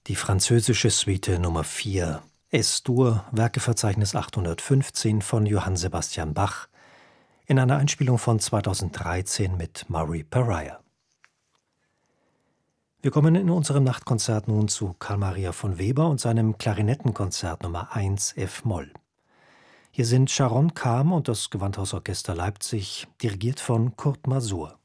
Die französische Suite Nummer 4, Es-Dur, Werkeverzeichnis 815 von Johann Sebastian Bach, in einer Einspielung von 2013 mit Murray Pariah. Wir kommen in unserem Nachtkonzert nun zu Carl Maria von Weber und seinem Klarinettenkonzert Nummer 1 F-Moll. Hier sind Sharon Kam und das Gewandhausorchester Leipzig, dirigiert von Kurt Masur.